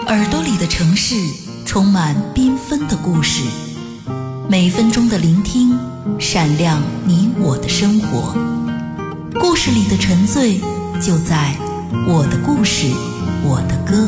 耳朵里的城市充满缤纷的故事，每分钟的聆听闪亮你我的生活。故事里的沉醉就在我的故事，我的歌。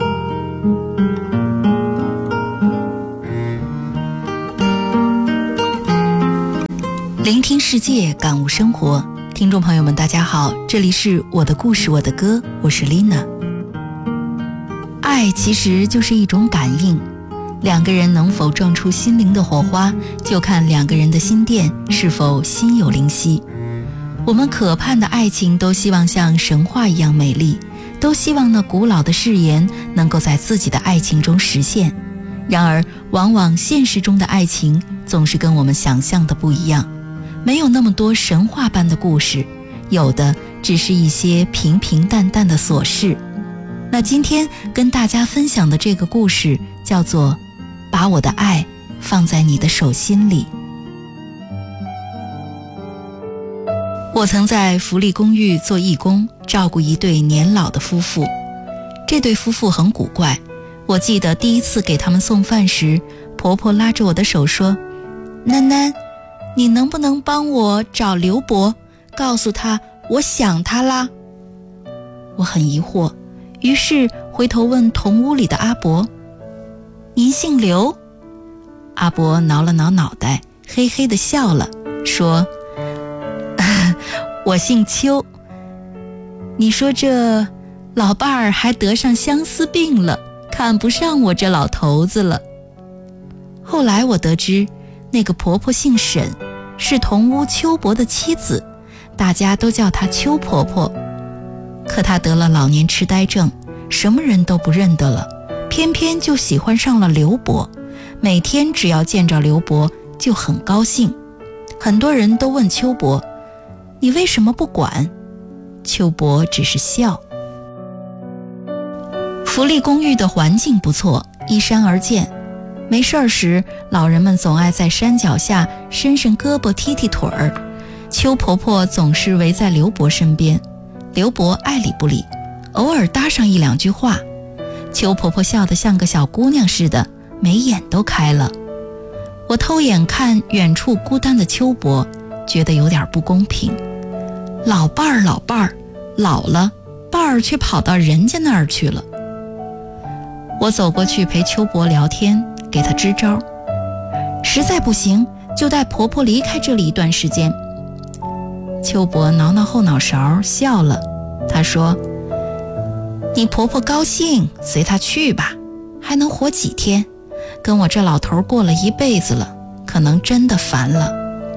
聆听世界，感悟生活。听众朋友们大家好，这里是我的故事我的歌，我是 Lina。 爱其实就是一种感应，两个人能否撞出心灵的火花，就看两个人的心电是否心有灵犀。我们渴盼的爱情都希望像神话一样美丽，都希望那古老的誓言能够在自己的爱情中实现。然而往往现实中的爱情总是跟我们想象的不一样，没有那么多神话般的故事，有的只是一些平平淡淡的琐事。那今天跟大家分享的这个故事叫做把我的爱放在你的手心里。我曾在福利公寓做义工，照顾一对年老的夫妇。这对夫妇很古怪，我记得第一次给他们送饭时，婆婆拉着我的手说：囡囡，你能不能帮我找刘伯，告诉他我想他啦？我很疑惑，于是回头问同屋里的阿伯：您姓刘？阿伯挠了挠脑袋，嘿嘿地笑了，说：我姓邱。你说这老伴儿还得上相思病了，看不上我这老头子了。后来我得知那个婆婆姓沈，是同屋邱伯的妻子，大家都叫她邱婆婆。可她得了老年痴呆症，什么人都不认得了，偏偏就喜欢上了刘伯，每天只要见着刘伯就很高兴。很多人都问邱伯：你为什么不管？邱伯只是笑。福利公寓的环境不错，依山而建。没事儿时，老人们总爱在山脚下伸伸胳膊踢踢腿儿。邱婆婆总是围在刘伯身边，刘伯爱理不理，偶尔搭上一两句话。邱婆婆笑得像个小姑娘似的，眉眼都开了。我偷眼看远处孤单的邱伯，觉得有点不公平。老伴儿老了，伴儿却跑到人家那儿去了。我走过去陪邱伯聊天，给他支招，实在不行就带婆婆离开这里一段时间。邱伯挠挠后脑勺笑了，他说：你婆婆高兴随她去吧，还能活几天，跟我这老头过了一辈子了，可能真的烦了。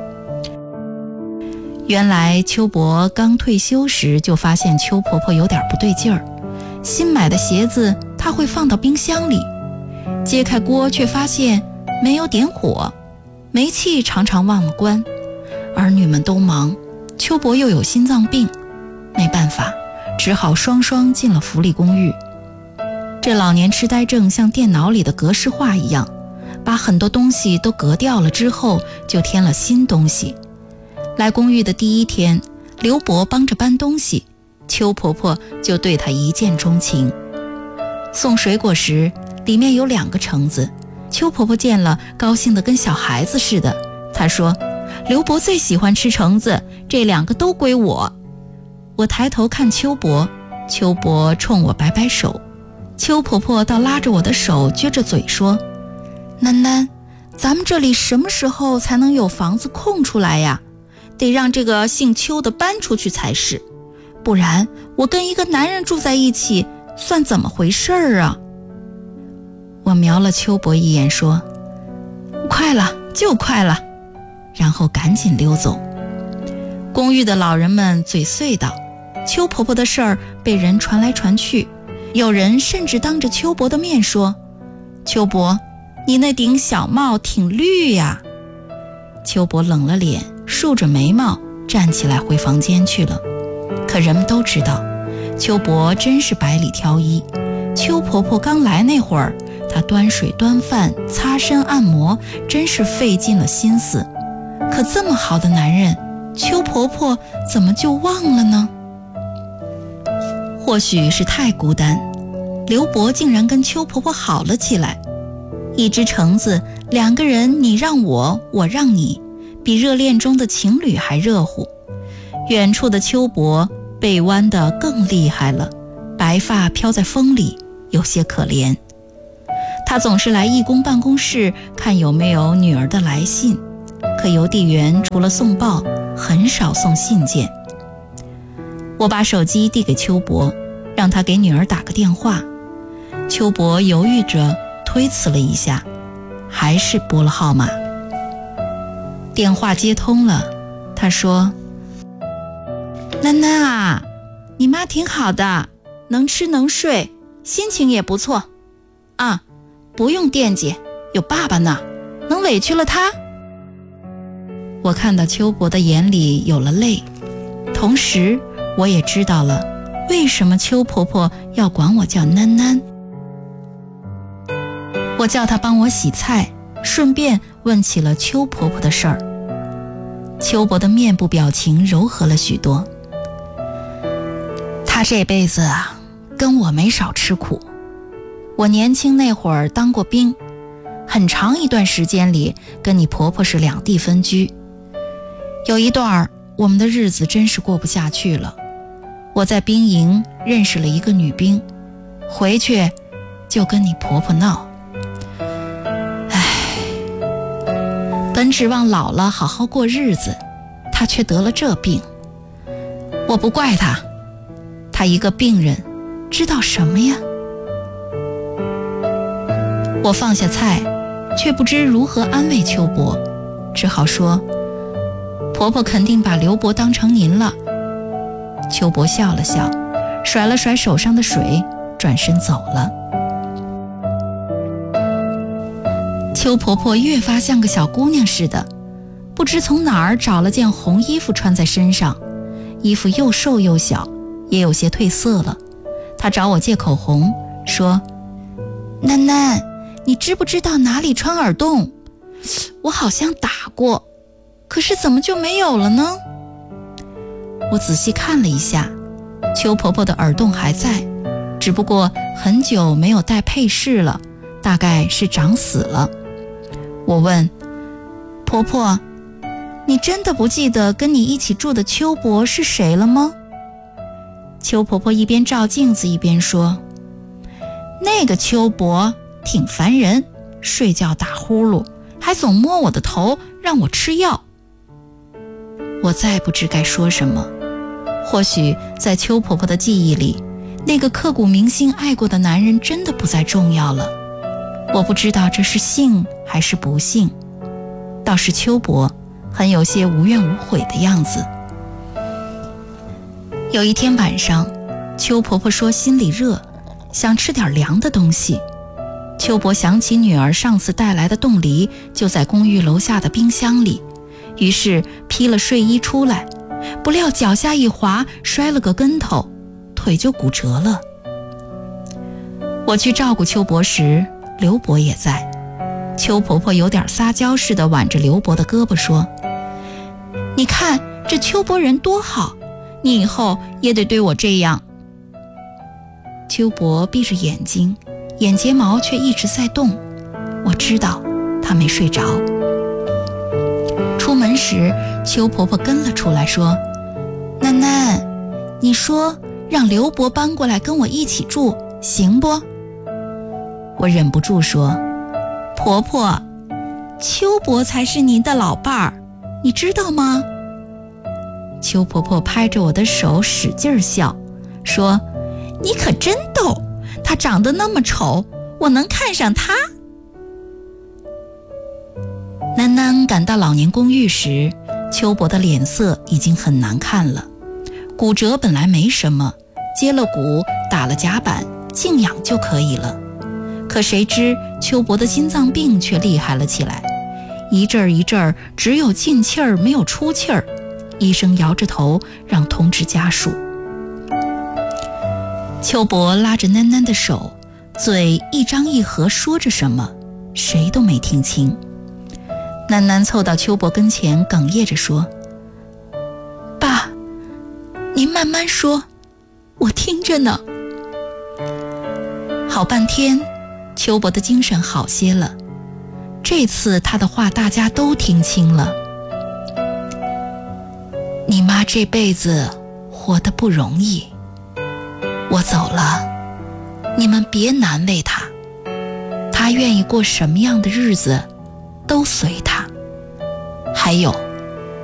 原来邱伯刚退休时就发现邱婆婆有点不对劲儿，新买的鞋子她会放到冰箱里，揭开锅却发现没有点火，煤气常常忘了关。儿女们都忙，邱伯又有心脏病，没办法，只好双双进了福利公寓。这老年痴呆症像电脑里的格式化一样，把很多东西都革掉了之后，就添了新东西。来公寓的第一天，刘伯帮着搬东西，邱婆婆就对他一见钟情。送水果时，里面有2个橙子，邱婆婆见了高兴得跟小孩子似的，她说：刘伯最喜欢吃橙子，这2个都归我。我抬头看邱伯，邱伯冲我摆摆手，邱婆婆倒拉着我的手，撅着嘴说：囡囡，咱们这里什么时候才能有房子空出来呀？得让这个姓邱的搬出去才是，不然我跟一个男人住在一起算怎么回事儿啊？我瞄了邱伯一眼说：快了就快了，然后赶紧溜走。公寓的老人们嘴碎道，邱婆婆的事儿被人传来传去，有人甚至当着邱伯的面说：邱伯，你那顶小帽挺绿呀。邱伯冷了脸，竖着眉毛站起来回房间去了。可人们都知道，邱伯真是百里挑一。邱婆婆刚来那会儿，她端水端饭擦身按摩，真是费尽了心思。可这么好的男人，邱婆婆怎么就忘了呢？或许是太孤单， 刘伯竟然跟邱婆婆好了起来。一只橙子，两个人你让我，我让你，比热恋中的情侣还热乎。远处的邱伯被弯得更厉害了，白发飘在风里，有些可怜。他总是来义工办公室看有没有女儿的来信，可邮递员除了送报，很少送信件。我把手机递给邱伯，让他给女儿打个电话。邱伯犹豫着推辞了一下，还是拨了号码。电话接通了，他说：囡囡啊，你妈挺好的，能吃能睡，心情也不错啊，不用惦记，有爸爸呢，能委屈了她？我看到邱伯的眼里有了泪，同时我也知道了为什么邱婆婆要管我叫囡囡。我叫她帮我洗菜，顺便问起了邱婆婆的事儿。邱伯的面部表情柔和了许多。她这辈子啊，跟我没少吃苦。我年轻那会儿当过兵，很长一段时间里跟你婆婆是两地分居。有一段我们的日子真是过不下去了。我在兵营认识了一个女兵，回去就跟你婆婆闹。本指望老了好好过日子，她却得了这病。我不怪她，她一个病人，知道什么呀？我放下菜，却不知如何安慰邱伯，只好说：婆婆肯定把刘伯当成您了。邱伯笑了笑，甩了甩手上的水，转身走了。邱婆婆越发像个小姑娘似的，不知从哪儿找了件红衣服穿在身上，衣服又瘦又小，也有些褪色了。她找我借口红，说：囡囡，你知不知道哪里穿耳洞？我好像打过，可是怎么就没有了呢？我仔细看了一下，邱婆婆的耳洞还在，只不过很久没有戴配饰了，大概是长死了。我问婆婆：你真的不记得跟你一起住的邱伯是谁了吗？邱婆婆一边照镜子一边说：那个邱伯挺烦人，睡觉打呼噜，还总摸我的头让我吃药。我再不知该说什么。或许在邱婆婆的记忆里，那个刻骨铭心爱过的男人真的不再重要了。我不知道这是幸还是不幸，倒是邱伯很有些无怨无悔的样子。有一天晚上，邱婆婆说心里热，想吃点凉的东西。邱伯想起女儿上次带来的冻梨就在公寓楼下的冰箱里，于是披了睡衣出来，不料脚下一滑，摔了个跟头，腿就骨折了。我去照顾邱伯时，刘伯也在。邱婆婆有点撒娇似的挽着刘伯的胳膊说：你看这邱伯人多好，你以后也得对我这样。邱伯闭着眼睛，眼睫毛却一直在动，我知道他没睡着。出门时，邱婆婆跟了出来说：囡囡，你说让刘伯搬过来跟我一起住行不？我忍不住说：婆婆，邱伯才是您的老伴儿，你知道吗？邱婆婆拍着我的手使劲笑，说：你可真逗，他长得那么丑，我能看上他？囡囡赶到老年公寓时，邱伯的脸色已经很难看了。骨折本来没什么，接了骨，打了甲板，静养就可以了。可谁知邱伯的心脏病却厉害了起来，一阵儿一阵儿，只有进气儿没有出气儿。医生摇着头让通知家属。邱伯拉着囡囡的手，嘴一张一合说着什么，谁都没听清。囡囡凑到邱伯跟前，哽咽着说：爸，您慢慢说，我听着呢。 好半天，秋伯的精神好些了。这次他的话大家都听清了。你妈这辈子活得不容易，我走了，你们别难为她，她愿意过什么样的日子都随她。还有